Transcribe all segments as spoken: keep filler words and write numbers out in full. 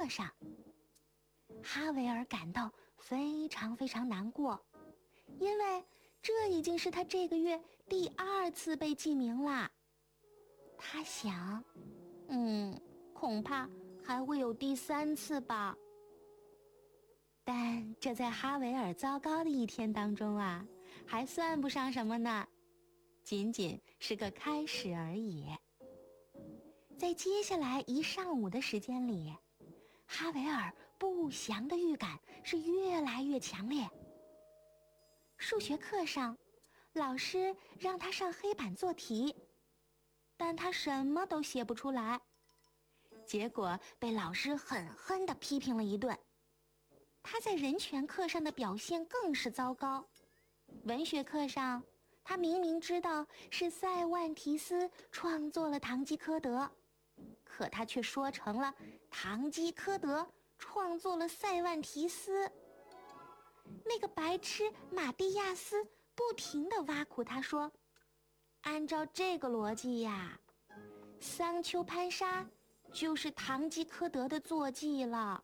上。哈维尔感到非常非常难过，因为这已经是他这个月第二次被记名啦。他想，嗯，恐怕还会有第三次吧。但这在哈维尔糟糕的一天当中啊，还算不上什么呢，仅仅是个开始而已。在接下来一上午的时间里，哈维尔不祥的预感是越来越强烈。数学课上，老师让他上黑板做题，但他什么都写不出来，结果被老师狠狠地批评了一顿。他在人权课上的表现更是糟糕。文学课上，他明明知道是塞万提斯创作了《堂吉诃德》，可他却说成了堂吉诃德创作了塞万提斯。那个白痴马蒂亚斯不停地挖苦他说，按照这个逻辑呀，桑丘潘沙就是堂吉诃德的坐骑了。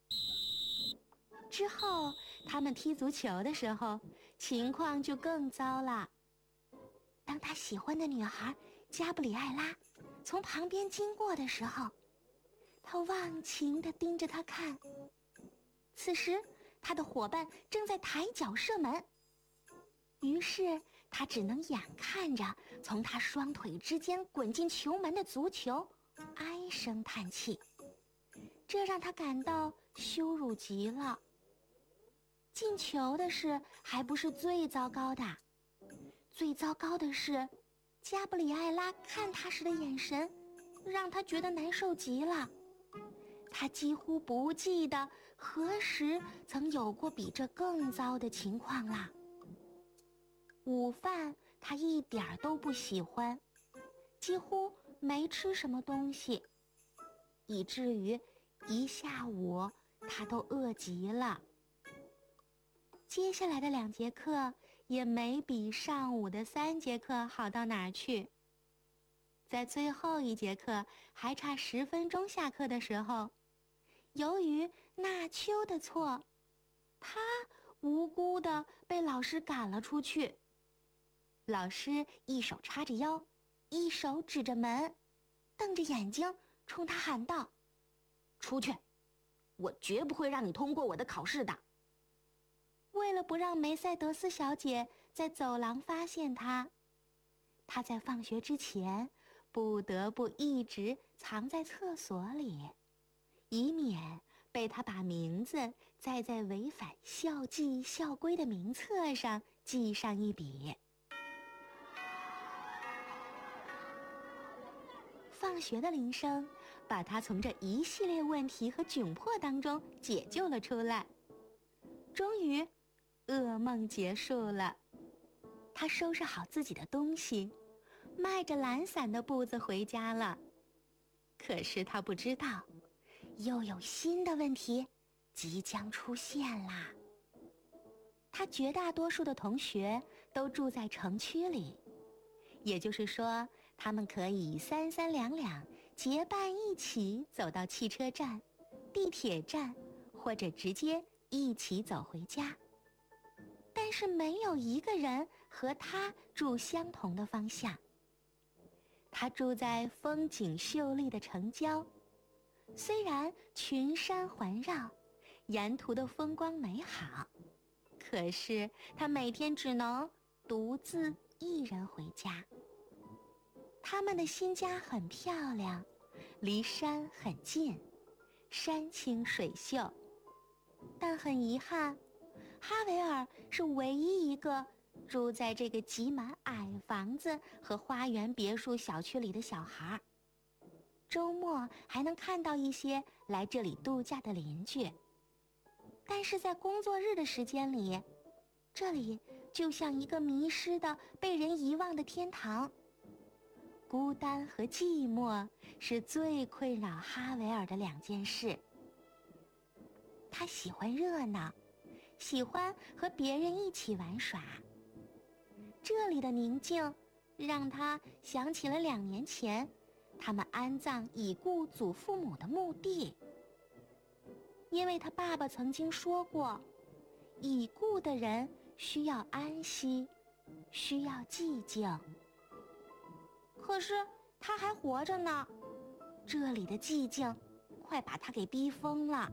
之后他们踢足球的时候，情况就更糟了。当他喜欢的女孩加布里艾拉从旁边经过的时候，他忘情地盯着她看。此时他的伙伴正在抬脚射门，于是他只能眼看着从他双腿之间滚进球门的足球，唉声叹气。这让他感到羞辱极了。进球的事还不是最糟糕的，最糟糕的是加布里艾拉看他时的眼神让他觉得难受极了。他几乎不记得何时曾有过比这更糟的情况了。午饭他一点都不喜欢，几乎没吃什么东西，以至于一下午他都饿极了。接下来的两节课也没比上午的三节课好到哪儿去。在最后一节课还差十分钟下课的时候，由于纳秋的错，他无辜地被老师赶了出去。老师一手叉着腰，一手指着门，瞪着眼睛冲他喊道，出去，我绝不会让你通过我的考试的。为了不让梅赛德斯小姐在走廊发现他，他在放学之前不得不一直藏在厕所里，以免被他把名字再在违反校纪校规的名册上记上一笔。放学的铃声把他从这一系列问题和窘迫当中解救了出来。终于噩梦结束了，他收拾好自己的东西，迈着懒散的步子回家了。可是他不知道，又有新的问题即将出现啦。他绝大多数的同学都住在城区里，也就是说，他们可以三三两两结伴一起走到汽车站、地铁站，或者直接一起走回家。但是没有一个人和他住相同的方向。他住在风景秀丽的城郊，虽然群山环绕，沿途的风光美好，可是他每天只能独自一人回家。他们的新家很漂亮，离山很近，山清水秀，但很遗憾，哈维尔是唯一一个住在这个挤满矮房子和花园别墅小区里的小孩。周末还能看到一些来这里度假的邻居，但是在工作日的时间里，这里就像一个迷失的被人遗忘的天堂。孤单和寂寞是最困扰哈维尔的两件事。他喜欢热闹，喜欢和别人一起玩耍。这里的宁静让他想起了两年前他们安葬已故祖父母的墓地。 因为他爸爸曾经说过，已故的人需要安息，需要寂静。可是他还活着呢，这里的寂静快把他给逼疯了。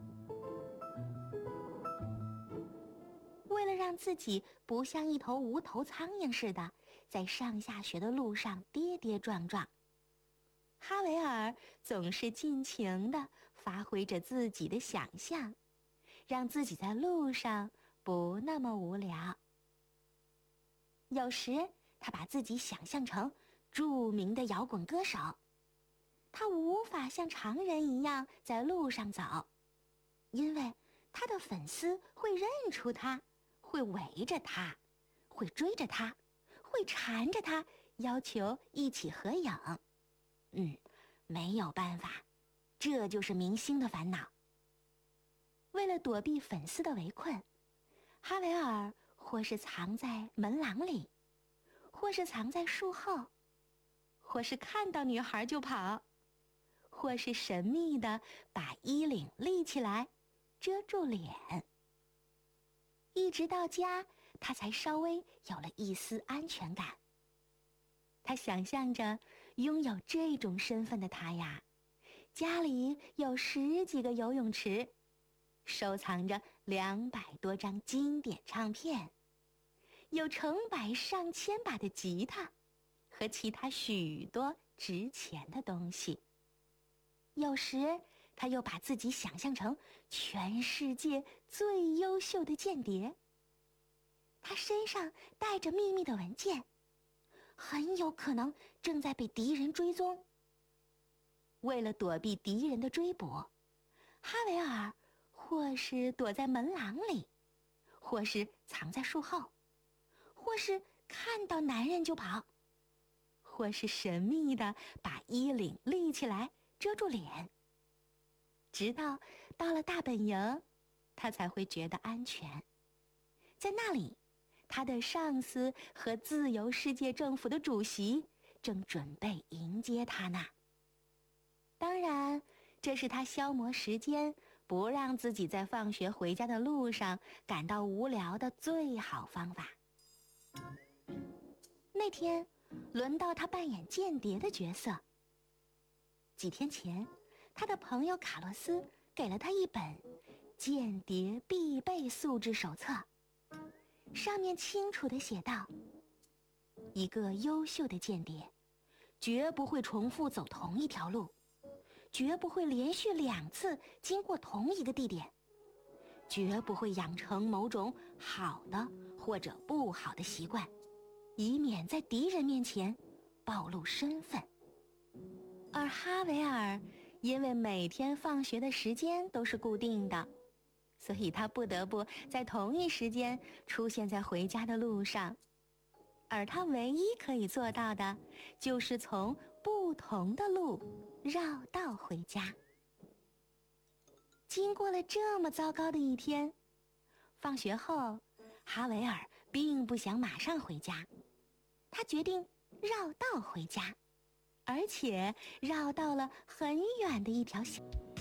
为了让自己不像一头无头苍蝇似的在上下学的路上跌跌撞撞，哈维尔总是尽情地发挥着自己的想象，让自己在路上不那么无聊。有时他把自己想象成著名的摇滚歌手，他无法像常人一样在路上走，因为他的粉丝会认出他，会围着他，会追着他，会缠着他，要求一起合影。嗯，没有办法，这就是明星的烦恼。为了躲避粉丝的围困，哈维尔或是藏在门廊里，或是藏在树后，或是看到女孩就跑，或是神秘地把衣领立起来，遮住脸。一直到家，他才稍微有了一丝安全感。他想象着拥有这种身份的他呀，家里有十几个游泳池，收藏着两百多张经典唱片，有成百上千把的吉他和其他许多值钱的东西。有时他又把自己想象成全世界最优秀的间谍，他身上带着秘密的文件，很有可能正在被敌人追踪。为了躲避敌人的追捕，哈维尔或是躲在门廊里，或是藏在树后，或是看到男人就跑，或是神秘地把衣领立起来遮住脸。直到到了大本营，他才会觉得安全。在那里，他的上司和自由世界政府的主席正准备迎接他呢。当然，这是他消磨时间，不让自己在放学回家的路上感到无聊的最好方法。那天，轮到他扮演间谍的角色。几天前，他的朋友卡洛斯给了他一本间谍必备素质手册，上面清楚地写道：一个优秀的间谍绝不会重复走同一条路，绝不会连续两次经过同一个地点，绝不会养成某种好的或者不好的习惯，以免在敌人面前暴露身份。而哈维尔因为每天放学的时间都是固定的，所以他不得不在同一时间出现在回家的路上，而他唯一可以做到的就是从不同的路绕道回家。经过了这么糟糕的一天，放学后，哈维尔并不想马上回家，他决定绕道回家，而且绕到了很远的一条小